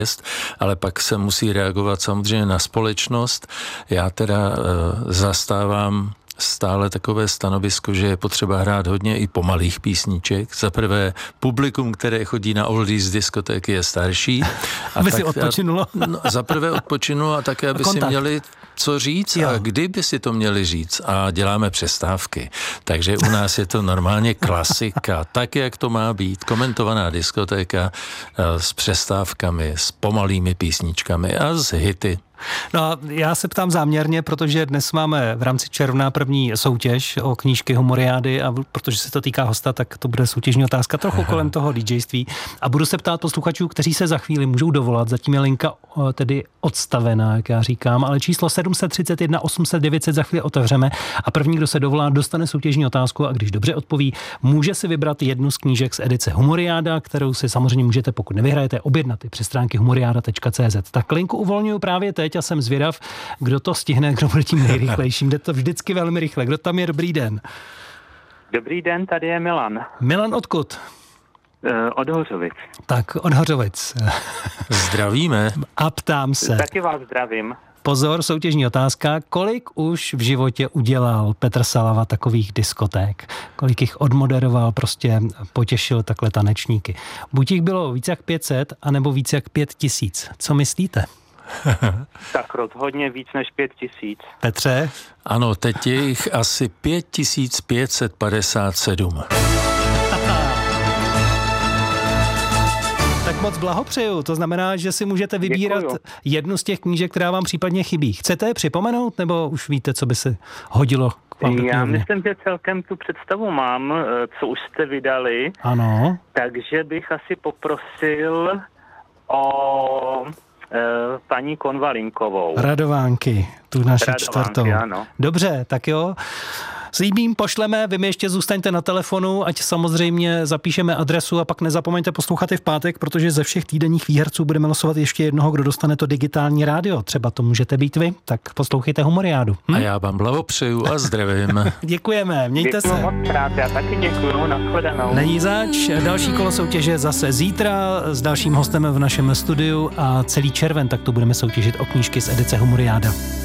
ale pak se musí reagovat samozřejmě na společnost. Já teda zastávám stále takové stanovisko, že je potřeba hrát hodně i pomalých písniček. Za prvé, publikum, které chodí na oldies diskotéky, je starší. Aby si odpočinulo. Za prvé odpočinulo a také, aby si měli co říct a kdyby si to měli říct. A děláme přestávky. Takže u nás je to normálně klasika, tak, jak to má být. Komentovaná diskotéka s přestávkami, s pomalými písničkami a s hity. No, já se ptám záměrně, protože dnes máme v rámci června první soutěž o knížky Humoriády a protože se to týká hosta, tak to bude soutěžní otázka trochu kolem toho DJství. A budu se ptát posluchačů, kteří se za chvíli můžou dovolat. Zatím je linka tedy odstavená, jak já říkám, ale číslo 731 800 900 za chvíli otevřeme a první, kdo se dovolá, dostane soutěžní otázku a když dobře odpoví, může si vybrat jednu z knížek z edice Humoriáda, kterou si samozřejmě můžete, pokud nevyhrajete, objednat i přes stránky humoriada.cz. Tak linku uvolňuju právě teď a jsem zvědav, kdo to stihne, kdo bude tím nejrychlejším. Jde to vždycky velmi rychle. Kdo tam je? Dobrý den. Dobrý den, tady je Milan. Milan odkud? Od Hořovic. Tak, od Hořovic. Zdravíme. A ptám se. Taky vás zdravím. Pozor, soutěžní otázka. Kolik už v životě udělal Petr Salava takových diskoték? Kolik jich odmoderoval, prostě potěšil takhle tanečníky? Buď jich bylo víc jak 500, anebo víc jak 5000. Co myslíte? Tak rozhodně víc než 5000. Petře? Ano, teď je jich asi 5557. Tak moc blahopřeju. To znamená, že si můžete vybírat jednu z těch knížek, která vám případně chybí. Chcete je připomenout, nebo už víte, co by se hodilo k vám do knihovny? Já myslím, že celkem tu představu mám, co už jste vydali. Ano. Takže bych asi poprosil o paní Konvalinkovou. Radovánky, tu naši čtvrtou. Ano. Dobře, tak jo. Slíbím, pošleme, vy mi ještě zůstaňte na telefonu, ať samozřejmě zapíšeme adresu a pak nezapomeňte poslouchat i v pátek, protože ze všech týdenních výherců budeme losovat ještě jednoho, kdo dostane to digitální rádio. Třeba to můžete být vy, tak poslouchejte Humoriádu. A já vám blahopřeju a zdravím. Děkujeme, mějte se. Děkuji moc krát, já taky děkuju, nashledanou. Není zač, další kolo soutěže zase zítra s dalším hostem v našem studiu a celý červen, tak to budeme soutěžit o knížky z edice Humoriáda.